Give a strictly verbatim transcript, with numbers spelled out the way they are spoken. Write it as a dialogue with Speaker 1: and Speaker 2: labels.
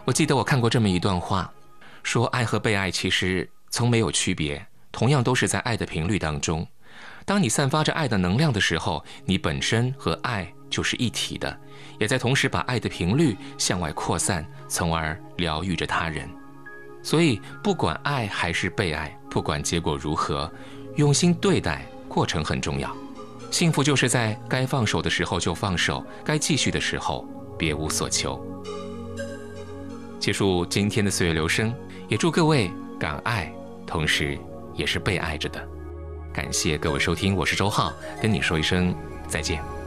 Speaker 1: 我记得我看过这么一段话，说爱和被爱其实从没有区别，同样都是在爱的频率当中。当你散发着爱的能量的时候，你本身和爱就是一体的，也在同时把爱的频率向外扩散，从而疗愈着他人。所以不管爱还是被爱，不管结果如何，用心对待，过程很重要。幸福就是在该放手的时候就放手，该继续的时候别无所求。结束今天的岁月流声，也祝各位敢爱，同时也是被爱着的。感谢各位收听，我是周浩，跟你说一声再见。